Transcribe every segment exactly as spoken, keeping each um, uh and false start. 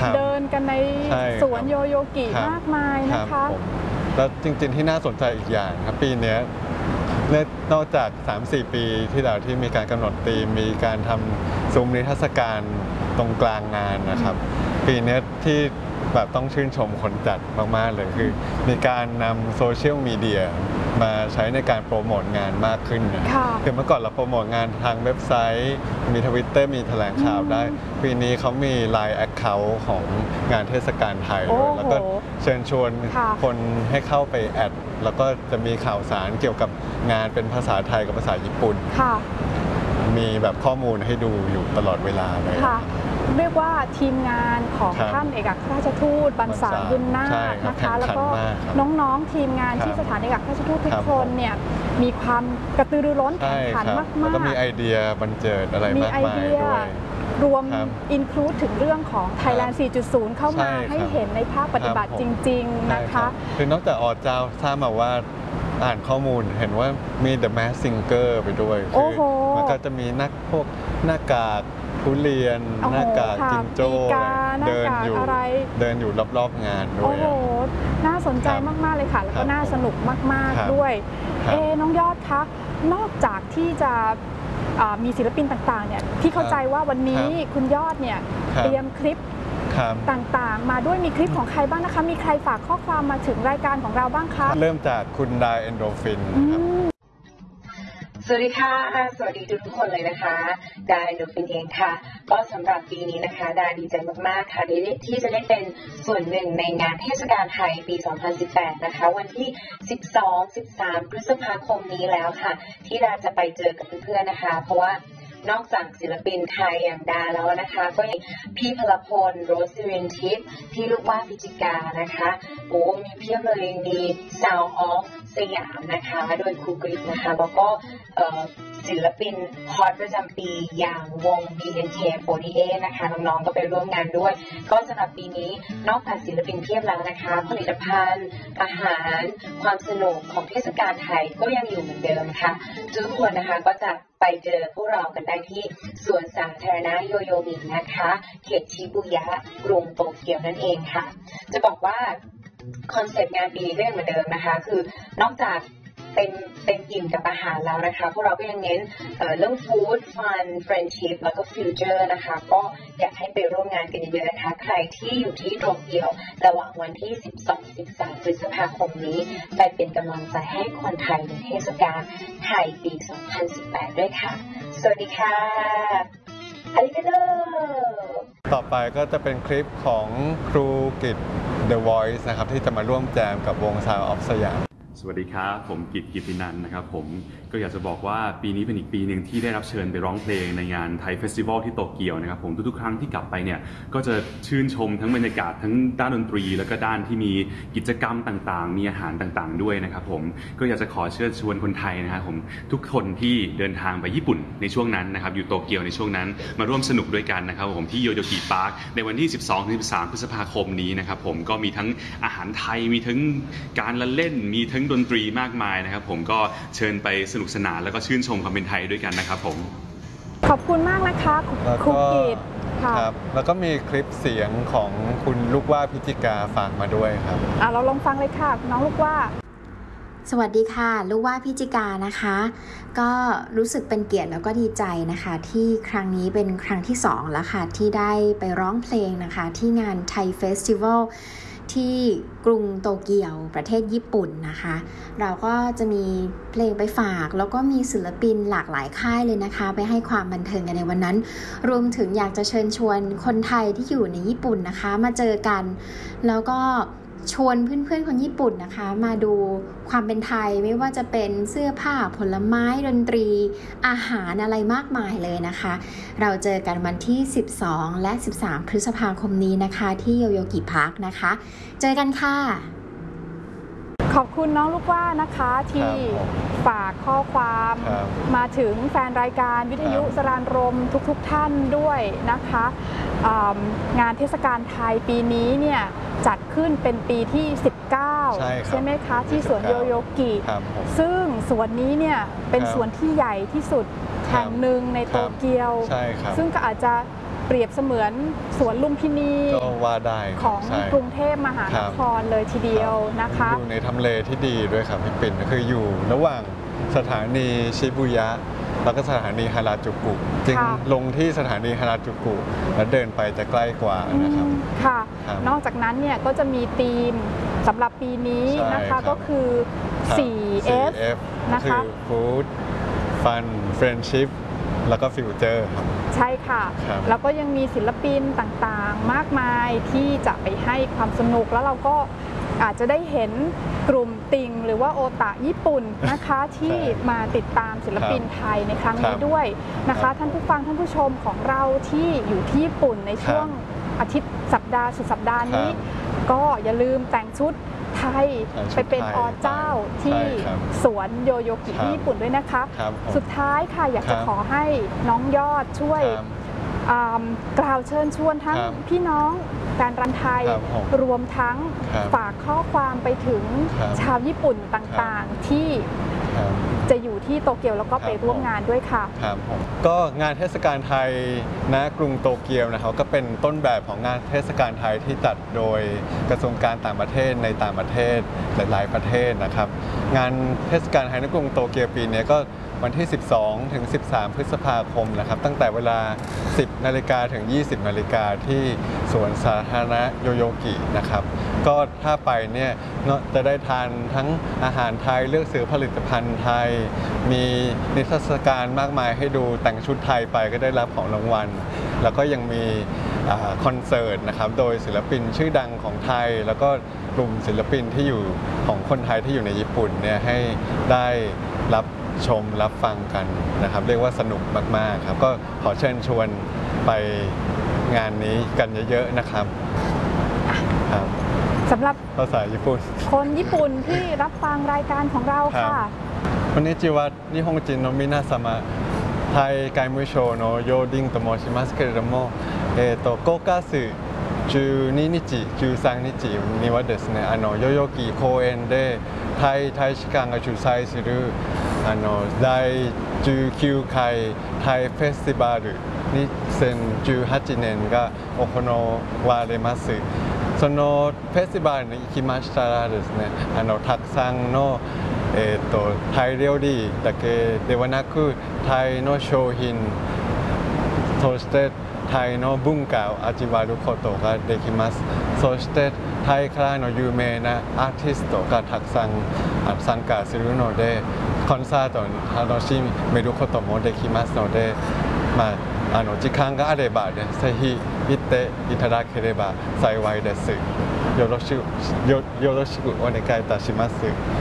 เดินกันในสวนโยโยกิมากมายนะคะแล้วจริงๆที่น่าสนใจอีกอย่างครับปีนี้นอกจาก สามสี่ ปีที่แล้วที่มีการกำหนดธีมมีการทำซุ้มนิทรรศการตรงกลางงานนะครับปีนี้ที่แบบต้องชื่นชมคนจัดมากๆเลยคือมีการนำโซเชียลมีเดียมาใช้ในการโปรโมทงานมากขึ้นนะคือเมื่อก่อนเราโปรโมทงานทางเว็บไซต์มี ทวิตเตอร์ มีแถลงข่าวได้ปีนี้เขามี ไลน์ Account ของงานเทศกาลไทยด้วยแล้วก็เชิญชวนคนให้เข้าไปแอดแล้วก็จะมีข่าวสารเกี่ยวกับงานเป็นภาษาไทยกับภาษาญี่ปุ่นมีแบบข้อมูลให้ดูอยู่ตลอดเวลาเลยเรียกว่าทีมงานของท่านเอกอัครราชทูตบรรษาบุญนาคนะคะแล้วก็น้องๆทีมงานที่สถานเอกอัครราชทูตทุกคนเนี่ยมีความกระตือรือร้นแข่งขันมากๆแล้วก็มีไอเดียบันเจิดอะไรมากมายด้วยรวมอินคลูดถึงเรื่องของ Thailand สี่จุดศูนย์ เข้ามาให้เห็นในภาคปฏิบัติจริงๆนะคะคือนอกจากอเจ้าทราบมาว่าอ่านข้อมูลเห็นว่ามี The Masked Singer ไปด้วยคือมันก็จะมีนักพวกหน้ากากทุเรียนหน้ากากจิงโจ้เดินอยู่เดินอยู่รอบๆงานด้วยโอ้โหน่าสนใจมากๆเลยค่ะแล้วก็น่าสนุกมากๆด้วยเอน้องยอดคะนอกจากที่จะมีศิลปินต่างๆเนี่ยพี่เข้าใจว่าวันนี้คุณยอดเนี่ยเตรียมคลิปต่างๆมาด้วยมีคลิปของใครบ้างนะคะมีใครฝากข้อความมาถึงรายการของเราบ้างคะเริ่มจากคุณไดเอนโดฟินครับสวัสดีค่ะสวัสดีทุกคนเลยนะคะดาเอนโดฟินเองค่ะก็สำหรับปีนี้นะคะดาดีใจมากๆค่ะที่จะได้เป็นส่วนหนึ่งในงานเทศกาลไทยปี สองพันสิบแปด นะคะวันที่ สิบสอง สิบสาม พฤษภาคมนี้แล้วค่ะที่ดาจะไปเจอกับเพื่อนๆนะคะเพราะว่านอกจากศิลปินไทยอย่างดาแล้วนะคะก็ยังพี่พลพลโรสซิรินทิพย์พี่ลูกว่าพิจิกานะคะโอ้มีเพียบเลยมี Sound of สยามนะคะโดยครูกริชนะคะแล้วก็ศิลปินฮอตประจำปีอย่างวง บี เอ็น เค สี่สิบแปด นะคะน้องๆก็ไปร่วมงานด้วยก็สำหรับปีนี้นอกจากศิลปินเพียบแล้วนะคะผลิตภัณฑ์อาหารความสนุกของเทศกาลไทยก็ยังอยู่เหมือนเดิมค่ะทุกคนนะคะก็จะไปเจอพวกเรากันได้ที่สวนสาธารณะโยโยมินะคะเขตชิบุยะกรุงโตเกียวนั่นเองค่ะจะบอกว่าคอนเซ็ปต์งานปีนี้ก็ยังเหมือนเดิมนะคะคือนอกจากเป็นเป็นอิ่มกับอาหารแล้วนะคะพวกเราก็ยังเน้น เอ่อ เรื่องฟู้ดฟันเฟรนชิพแล้วก็ฟิวเจอร์นะคะก็อยากให้ไปร่วมงานกันเยอะๆนะคะใครที่อยู่ที่โตเกียวระหว่างวันที่ สิบสอง สิบสาม พฤษภาคมนี้ไปเป็นกำลังใจให้คนไทยในเทศกาลไทยปี สองพันสิบแปด ด้วยค่ะสวัสดีค่ะอาริกาโตต่อไปก็จะเป็นคลิปของครูกิต The Voice นะครับที่จะมาร่วมแจมกับวง Sound of สยามสวัสดีครับผมกิต กิตตินันท์นะครับผมก็อยากจะบอกว่าปีนี้เป็นอีกปีหนึ่งที่ได้รับเชิญไปร้องเพลงในงานไทยเฟสติวัลที่โตเกียวนะครับผมทุกๆครั้งที่กลับไปเนี่ยก็จะชื่นชมทั้งบรรยากาศทั้งด้านดนตรีแล้วก็ด้านที่มีกิจกรรมต่างๆมีอาหารต่างๆด้วยนะครับผมก็อยากจะขอเชิญชวนคนไทยนะครับผมทุกคนที่เดินทางไปญี่ปุ่นในช่วงนั้นนะครับอยู่โตเกียวในช่วงนั้นมาร่วมสนุกด้วยกันนะครับผมที่โยโยกิพาร์คในวันที่ สิบสอง ถึง สิบสาม พฤษภาคมนี้นะครับผมก็มีทั้งอาหารไทยมีทั้งการละเล่นมีทั้งดนตรีมากมายนะครับผมก็เชิญไปสนุกสนานแล้วก็ชื่นชมความเป็นไทยด้วยกันนะครับผมขอบคุณมากนะคะครูกิตครับแล้วก็มีคลิปเสียงของคุณลูกว่าพิจิกาฝากมาด้วยครับอ่ะเราลองฟังเลยค่ะน้องลูกว่าสวัสดีค่ะลูกว่าพิจิกานะคะก็รู้สึกเป็นเกียรติแล้วก็ดีใจนะคะที่ครั้งนี้เป็นครั้งที่สองแล้วค่ะที่ได้ไปร้องเพลงนะคะที่งานไทยเฟสติวัลที่กรุงโตเกียวประเทศญี่ปุ่นนะคะเราก็จะมีเพลงไปฝากแล้วก็มีศิลปินหลากหลายค่ายเลยนะคะไปให้ความบันเทิงกันในวันนั้นรวมถึงอยากจะเชิญชวนคนไทยที่อยู่ในญี่ปุ่นนะคะมาเจอกันแล้วก็ชวนเพื่อนๆคนญี่ปุ่นนะคะมาดูความเป็นไทยไม่ว่าจะเป็นเสื้อผ้าผลไม้ดนตรีอาหารอะไรมากมายเลยนะคะเราเจอกันวันที่สิบสองและสิบสามพฤษภาคมนี้นะคะที่โยโยกิพาร์คนะคะเจอกันค่ะขอบคุณน้องลูกว่านะคะที่ฝากข้อความมาถึงแฟนรายการวิทยุสรานรมทุกๆท่านด้วยนะคะงานเทศกาลไทยปีนี้เนี่ยจัดขึ้นเป็นปีที่สิบเก้า ใช่ ใช่ไหมคะที่สวนโยโยกิซึ่งสวนนี้เนี่ยเป็นสวนที่ใหญ่ที่สุดแห่งหนึ่งในโตเกียวซึ่งก็อาจจะเปรียบเสมือนสวนลุมพินีก็ว่าได้ของใช่กรุงเทพมหานครเลยทีเดียวนะคะอยู่ในทำเลที่ดีด้วยครับพี่ปิ่นคืออยู่ระหว่างสถานีชิบุยะแล้วก็สถานีฮาราจูกุจึงค่ะลงที่สถานีฮาราจูกุแล้วเดินไปจะใกล้กว่านะครับอืมค่ะครับนอกจากนั้นเนี่ยก็จะมีธีมสำหรับปีนี้ใช่นะครัคะบก็คือครับสี่ เอฟสี่ เอฟนะคะคือ Food Fun Friendship แล้วก็ Future ครับใช่ค่ะครับแล้วก็ยังมีศิลปินต่างๆ มากมายที่จะไปให้ความสนุกแล้วเราก็อาจจะได้เห็นกลุ่มติงหรือว่าโอตะญี่ปุ่นนะคะที่มาติดตามศิลปินไทยในครั้งนี้ด้วยนะคะ ท่านผู้ฟังท่านผู้ชมของเราที่อยู่ที่ญี่ปุ่นในช่วงอาทิตย์สัปดาห์สุดสัปดาห์นี้ ก็อย่าลืมแต่งชุดไทยแต่งชุดไปเป็นไทยอเจ้าที่ใช่ครับสวนโยโยกิครับที่ญี่ปุ่นด้วยนะคะครับผมสุดท้ายค่ะอยากจะครับขอให้น้องยอดช่วยครับอ่ากล่าวเชิญชวนทั้งครับพี่น้องแฟนรันไทยครับผมรวมทั้งครับฝากข้อความไปถึงครับชาวญี่ปุ่นต่างๆ ที่ครับจะอยู่ที่โตเกียวแล้วก็ไปครับร่วมงานด้วยค่ะครับผมก็งานเทศกาลไทยณกรุงโตเกียวนะครับก็เป็นต้นแบบของงานเทศกาลไทยที่จัดโดยกระทรวงการต่างประเทศในต่างประเทศหลายๆประเทศนะครับ งานเทศกาลไทยณกรุงโตเกียวปีนี้ก็วันที่ สิบสองถึงสิบสาม พฤษภาคมนะครับตั้งแต่เวลา สิบนาฬิกาถึง ยี่สิบนาฬิกาที่สวนสาธารณะโยโยกินะครับก็ถ้าไปเนี่ยจะได้ทานทั้งอาหารไทยเลือกซื้อผลิตภัณฑ์ไทย มีนิทรรศการมากมายให้ดูแต่งชุดไทยไปก็ได้รับของรางวัล แล้วก็ยังมีอ่าคอนเสิร์ตนะครับโดยศิลปินชื่อดังของไทย แล้วก็กลุ่มศิลปินที่อยู่ของคนไทยที่อยู่ในญี่ปุ่นเนี่ยให้ได้รับชมรับฟังกันนะครับเรียกว่าสนุกมากๆครับก็ขอเชิญชวนไปงานนี้กันเยอะๆนะครับครับสำหรับภาษาญี่ปุ่นคนญี่ปุ่นที่รับฟังรายการของเราค่ะこんにちは、日本人の皆様、タイ外務省のヨーディンと申しますけれども、えー、とごがつじゅうににち、じゅうさんにちにはですね、あの代々木公園でタイ大使館が主催するあのだいじゅうきゅうかいタイフェスティバルにせんじゅうはちねんが行われます。そのフェスティバルに行きましたらですね、あのたくさんのえー、とタイ料理だけではなくタイの商品そしてタイの文化を味わうことができますそしてタイからの有名なアーティストがたくさん参加するのでコンサートに楽しめることもできますので、まあ、あの時間があれば、ね、ぜひ行っていただければ幸いですよろしくよよろしくお願いいたします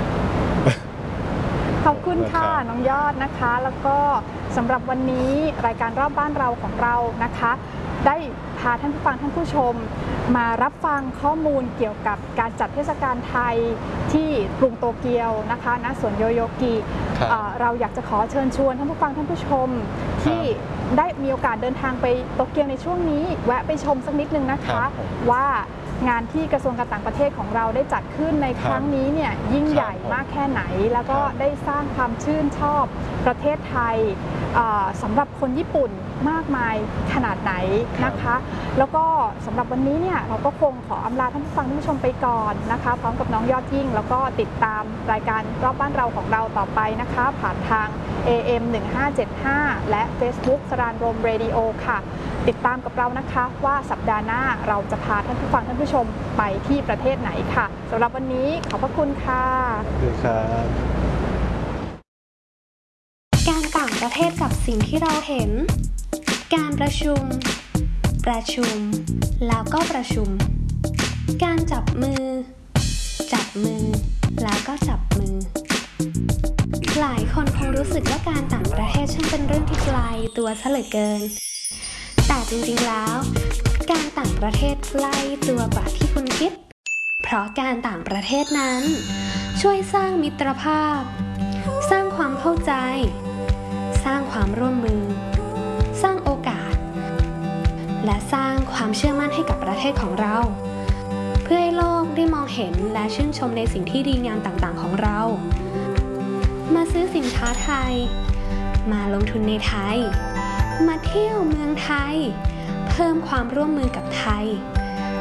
ขอบคุณค่ะน้องยอดนะคะ แล้วก็สำหรับวันนี้รายการรอบบ้านเราของเรานะคะ ได้พาท่านผู้ฟังท่านผู้ชม มารับฟังข้อมูลเกี่ยวกับการจัดเทศกาลไทยที่กรุงโตเกียวนะคะณสวนโยโยกิเอ่อเราอยากจะขอเชิญชวนท่านผู้ฟังท่านผู้ชม ที่ได้มีโอกาสเดินทางไปโตเกียวในช่วงนี้แวะไปชมสักนิดนึงนะคะว่างานที่กระทรวงการต่างประเทศของเราได้จัดขึ้นในครั้งนี้เนี่ยยิ่งใหญ่มากแค่ไหน แล้วก็ได้สร้างความชื่นชอบประเทศไทยสำหรับคนญี่ปุ่นมากมายขนาดไหนนะคะ แล้วก็สำหรับวันนี้เนี่ยเราก็คงขออำลาท่านผู้ฟังท่านผู้ชมไปก่อนนะคะพร้อมกับน้องยอดยิ่งแล้วก็ติดตามรายการรอบบ้านเราของเราต่อไปนะคะผ่านทาง เอ เอ็ม หนึ่งห้าเจ็ดห้า และ Facebook สรานรมเรดิโอค่ะติดตามกับเรานะคะว่าสัปดาห์หน้าเราจะพาท่านผู้ฟังท่านผู้ชมไปที่ประเทศไหนค่ะสำหรับวันนี้ขอบพระคุณค่ะสวัสดีครับการต่างประเทศกับสิ่งที่เราเห็นการประชุมประชุมแล้วก็ประชุมการจับมือจับมือแล้วก็จับมือหลายคนคงรู้สึกว่าการต่างประเทศช่างเป็นเรื่องที่ไกลตัวซะเหลือเกินแต่จริงๆแล้วการต่างประเทศใกล้ตัวกว่าที่คุณคิดเพราะการต่างประเทศนั้นช่วยสร้างมิตรภาพสร้างความเข้าใจสร้างความร่วมมือสร้างโอกาสและสร้างความเชื่อมั่นให้กับประเทศของเราเพื่อให้โลกได้มองเห็นและชื่นชมในสิ่งที่ดีงามต่างๆของเรามาซื้อสินค้าไทยมาลงทุนในไทยมาเที่ยวเมืองไทยเพิ่มความร่วมมือกับไทย